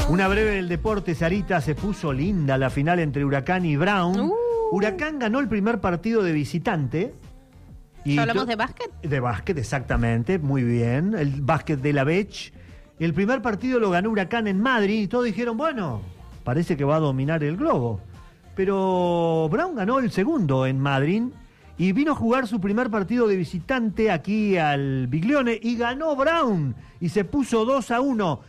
Una breve del deporte, Sarita. Se puso linda la final entre Huracán y Brown. Huracán ganó el primer partido de visitante. ¿Ya hablamos de básquet? De básquet, exactamente, muy bien. El básquet de la Bech. El primer partido lo ganó Huracán en Madrid y todos dijeron, bueno, parece que va a dominar el globo. Pero Brown ganó el segundo en Madrid y vino a jugar su primer partido de visitante aquí al Biglione y ganó Brown y se puso 2-1,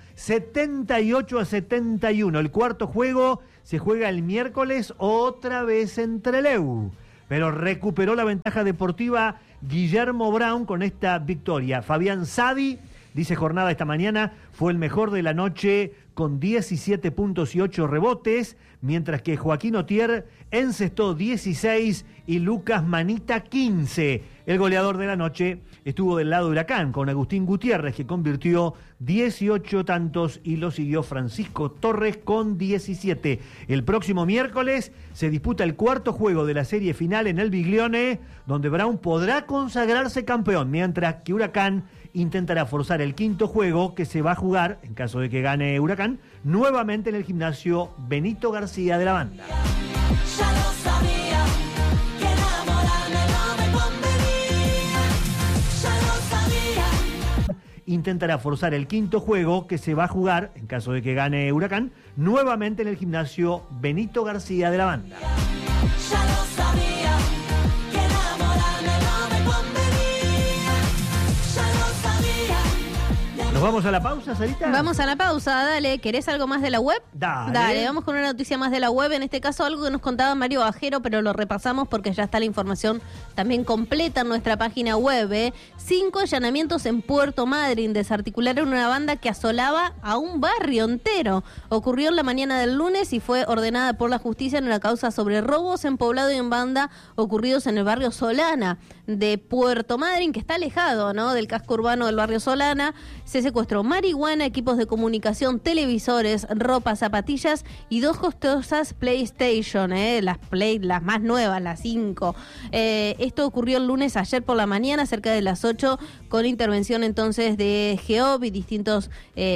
78-71. El cuarto juego se juega el miércoles otra vez en Trelew, pero recuperó la ventaja deportiva Guillermo Brown con esta victoria. Fabián Sadi, dice Jornada esta mañana, fue el mejor de la noche con 17 puntos y 8 rebotes, mientras que Joaquín Otier encestó 16 y Lucas Manita 15. El goleador de la noche estuvo del lado de Huracán con Agustín Gutiérrez, que convirtió 18 tantos, y lo siguió Francisco Torres con 17. El próximo miércoles se disputa el cuarto juego de la serie final en el Biglione, donde Brown podrá consagrarse campeón, mientras que Huracán intentará forzar el quinto juego, que se va a jugar, en caso de que gane Huracán, nuevamente en el gimnasio Benito García de la Banda. Ya lo sabía, que enamorarme no me convenía. Ya lo sabía. Intentará forzar el quinto juego, que se va a jugar, en caso de que gane Huracán, nuevamente en el gimnasio Benito García de la Banda. Ya lo sabía, que enamorarme no me convenía. Ya lo sabía. ¿Nos vamos a la pausa, Sarita? Vamos a la pausa, dale. ¿Querés algo más de la web? Dale. Vamos con una noticia más de la web. En este caso, algo que nos contaba Mario Bajero, pero lo repasamos porque ya está la información también completa en nuestra página web. 5 allanamientos en Puerto Madryn. Desarticularon una banda que asolaba a un barrio entero. Ocurrió en la mañana del lunes y fue ordenada por la justicia en una causa sobre robos en poblado y en banda ocurridos en el barrio Solana de Puerto Madryn, que está alejado, ¿no?, del casco urbano del barrio Solana. Se secuestró marihuana, equipos de comunicación, televisores, ropa, zapatillas y 2 costosas PlayStation, las más nuevas, las 5. Esto ocurrió el lunes, ayer por la mañana, cerca de las 8, con intervención entonces de GEOB y distintos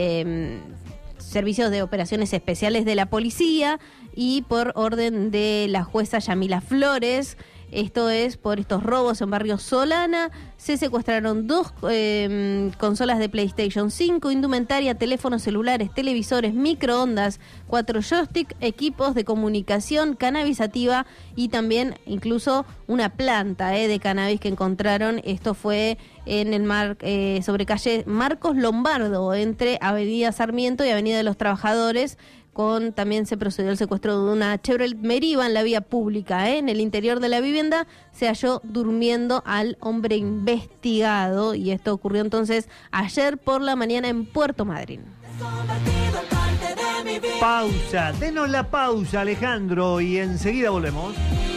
servicios de operaciones especiales de la policía y por orden de la jueza Yamila Flores. Esto es por estos robos en barrio Solana. Se secuestraron 2 consolas de PlayStation 5, indumentaria, teléfonos celulares, televisores, microondas, 4 joysticks, equipos de comunicación, cannabis sativa y también incluso una planta de cannabis que encontraron. Esto fue en el sobre calle Marcos Lombardo, entre Avenida Sarmiento y Avenida de los Trabajadores. También se procedió al secuestro de una Chevrolet Meriva en la vía pública. En el interior de la vivienda se halló durmiendo al hombre investigado, y esto ocurrió entonces ayer por la mañana en Puerto Madryn. Convertido en parte de mi vida. Pausa, denos la pausa, Alejandro, y enseguida volvemos.